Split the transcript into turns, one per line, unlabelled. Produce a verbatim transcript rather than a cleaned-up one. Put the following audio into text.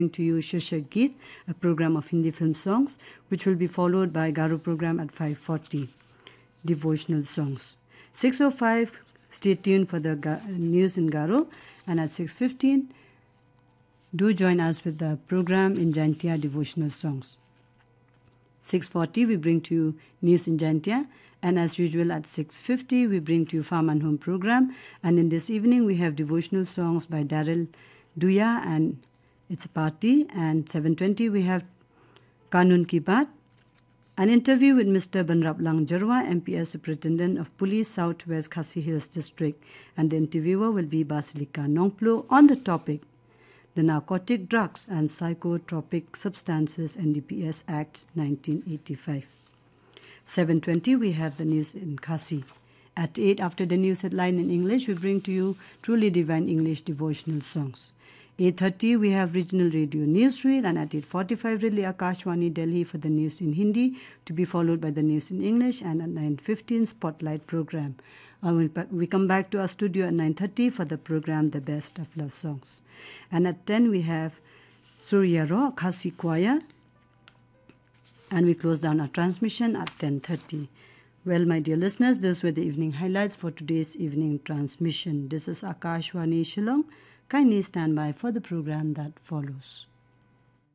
to you Shirshak Geet, a program of Hindi film songs, which will be followed by Garo program at five forty, devotional songs. six oh five, stay tuned for the Ga- news in Garo, and at six fifteen, do join us with the program in Jaintia devotional songs. six forty, we bring to you news in Jaintia, and as usual at six fifty, we bring to you Farm and Home program, and in this evening we have devotional songs by Daryl Duya, and it's a party, and seven twenty we have Kanun Ki Baat, an interview with Mister Banrap Lang Jarwa, M P S Superintendent of Police, Southwest Khasi Hills District, and the interviewer will be Basilika Nongplo on the topic, the Narcotic Drugs and Psychotropic Substances N D P S Act nineteen eighty-five. seven twenty we have the news in Khasi. At eight, after the news headline in English, we bring to you Truly Divine English devotional songs. eight thirty we have regional radio newsreel, and at eight forty-five really Akashwani Delhi for the news in Hindi, to be followed by the news in English, and at nine fifteen Spotlight program. Uh, we'll, we come back to our studio at nine thirty for the program The Best of Love Songs. And at ten we have Surya Ra Khasi Choir, and we close down our transmission at ten thirty. Well, my dear listeners, those were the evening highlights for today's evening transmission. This is Akashwani Shillong. Kindly stand by for the program that follows.